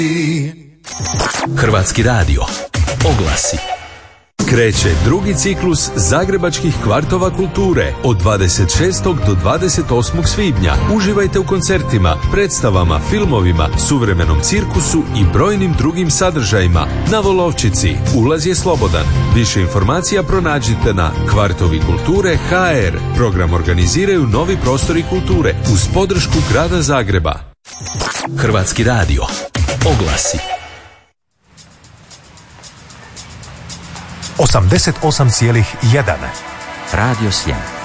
Hrvatski radio. Oglasi. Kreće drugi ciklus Zagrebačkih kvartova kulture od 26. do 28. svibnja. Uživajte u koncertima, predstavama, filmovima, suvremenom cirkusu i brojnim drugim sadržajima. Na Volovčici. Ulaz je slobodan. Više informacija pronađite na kvartovikulture.hr. Program organiziraju Novi prostori kulture uz podršku Grada Zagreba. Hrvatski radio. Oglasi. 88,1 Radio Sljeme.